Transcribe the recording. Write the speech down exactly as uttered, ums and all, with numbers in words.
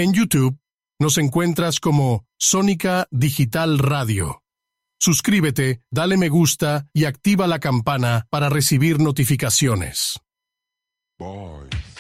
En YouTube nos encuentras como Sónica Digital Radio. Suscríbete, dale me gusta y activa la campana para recibir notificaciones. Boys.